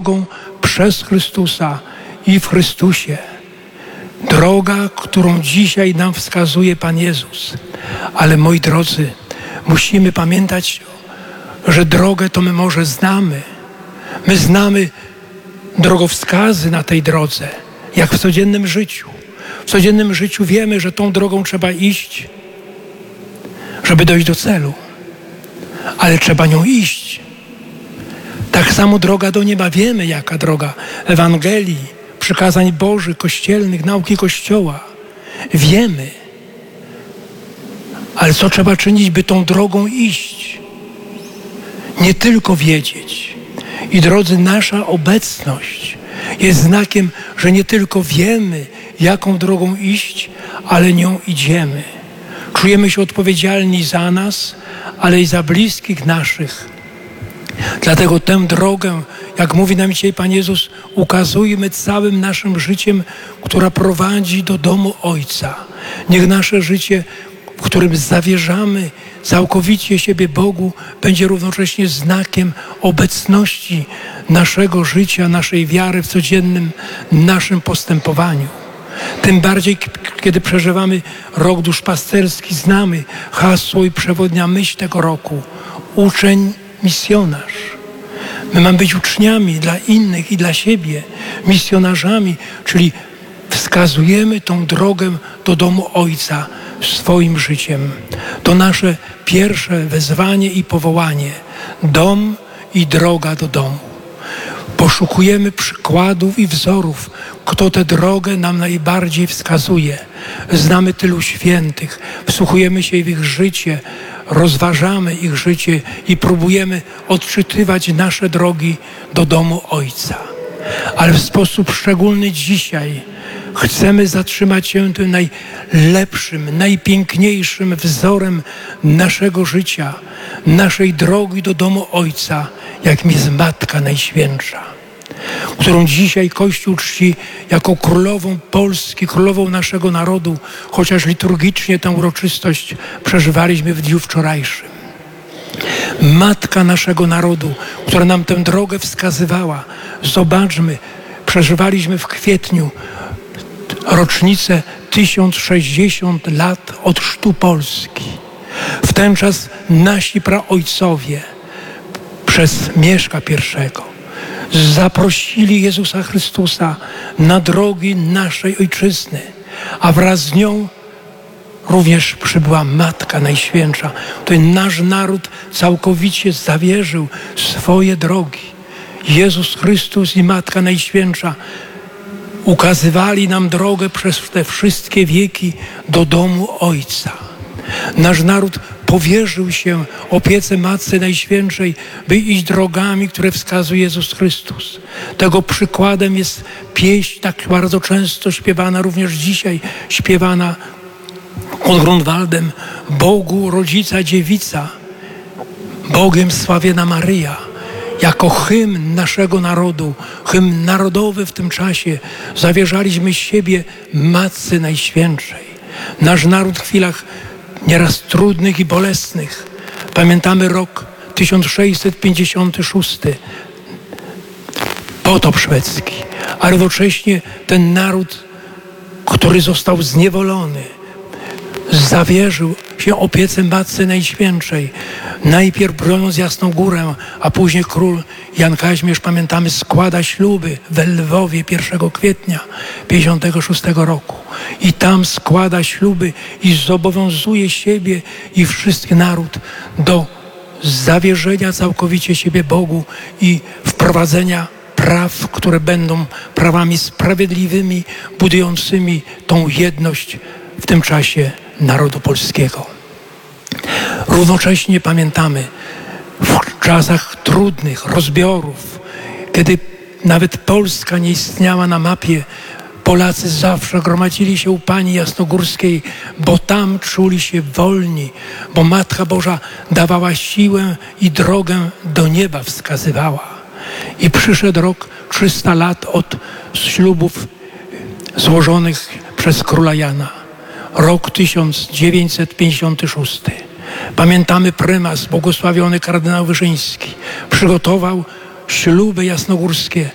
drogą przez Chrystusa i w Chrystusie. Droga, którą dzisiaj nam wskazuje Pan Jezus. Ale moi drodzy, musimy pamiętać, że drogę to my może znamy. My znamy drogowskazy na tej drodze, jak w codziennym życiu. W codziennym życiu wiemy, że tą drogą trzeba iść, żeby dojść do celu. Ale trzeba nią iść. Tak samo droga do nieba. Wiemy, jaka droga Ewangelii, przykazań Bożych, kościelnych, nauki Kościoła. Wiemy. Ale co trzeba czynić, by tą drogą iść? Nie tylko wiedzieć. I drodzy, nasza obecność jest znakiem, że nie tylko wiemy, jaką drogą iść, ale nią idziemy. Czujemy się odpowiedzialni za nas, ale i za bliskich naszych. Dlatego tę drogę, jak mówi nam dzisiaj Pan Jezus, ukazujmy całym naszym życiem, która prowadzi do domu Ojca. Niech nasze życie, w którym zawierzamy całkowicie siebie Bogu, będzie równocześnie znakiem obecności naszego życia, naszej wiary w codziennym naszym postępowaniu. Tym bardziej, kiedy przeżywamy rok duszpasterski, znamy hasło i przewodnia myśl tego roku. Uczeń, misjonarz. My mamy być uczniami dla innych i dla siebie, misjonarzami, czyli wskazujemy tą drogę do domu Ojca swoim życiem. To nasze pierwsze wezwanie i powołanie. Dom i droga do domu. Poszukujemy przykładów i wzorów, kto tę drogę nam najbardziej wskazuje. Znamy tylu świętych, wsłuchujemy się w ich życie, rozważamy ich życie i próbujemy odczytywać nasze drogi do domu Ojca. Ale w sposób szczególny dzisiaj chcemy zatrzymać się tym najlepszym, najpiękniejszym wzorem naszego życia, naszej drogi do domu Ojca, jakim jest Matka Najświętsza, którą dzisiaj Kościół czci jako królową Polski, królową naszego narodu, chociaż liturgicznie tę uroczystość przeżywaliśmy w dniu wczorajszym. Matka naszego narodu, która nam tę drogę wskazywała. Zobaczmy, przeżywaliśmy w kwietniu rocznicę 1060 lat od chrztu Polski. W ten czas nasi praojcowie przez Mieszka I zaprosili Jezusa Chrystusa na drogi naszej Ojczyzny, a wraz z nią również przybyła Matka Najświętsza. To nasz naród całkowicie zawierzył swoje drogi. Jezus Chrystus i Matka Najświętsza ukazywali nam drogę przez te wszystkie wieki do domu Ojca. Nasz naród powierzył się opiece Matce Najświętszej, by iść drogami, które wskazuje Jezus Chrystus. Tego przykładem jest pieśń, tak bardzo często śpiewana, również dzisiaj śpiewana pod Grunwaldem. Bogu Rodzica Dziewica, Bogiem sławiona Maryja. Jako hymn naszego narodu, hymn narodowy w tym czasie, zawierzaliśmy siebie Matce Najświętszej. Nasz naród w chwilach nieraz trudnych i bolesnych. Pamiętamy rok 1656, potop szwedzki, a równocześnie ten naród, który został zniewolony, zawierzył się opiece Matce Najświętszej. Najpierw broniąc Jasną Górę, a później król Jan Kazimierz, pamiętamy, składa śluby we Lwowie 1 kwietnia 1956 roku. I tam składa śluby i zobowiązuje siebie i wszystki naród do zawierzenia całkowicie siebie Bogu i wprowadzenia praw, które będą prawami sprawiedliwymi, budującymi tą jedność w tym czasie narodu polskiego. Równocześnie pamiętamy, w czasach trudnych rozbiorów, kiedy nawet Polska nie istniała na mapie, Polacy zawsze gromadzili się u Pani Jasnogórskiej, bo tam czuli się wolni, bo Matka Boża dawała siłę i drogę do nieba wskazywała. I przyszedł rok 300 lat od ślubów złożonych przez króla Jana. Rok 1956. Pamiętamy, prymas błogosławiony kardynał Wyszyński przygotował śluby jasnogórskie